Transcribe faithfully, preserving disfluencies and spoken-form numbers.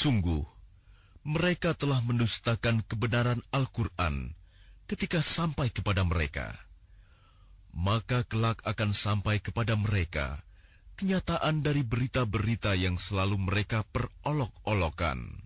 Sungguh, mereka telah mendustakan kebenaran Al-Quran ketika sampai kepada mereka. Maka kelak akan sampai kepada mereka kenyataan dari berita-berita yang selalu mereka perolok-olokan.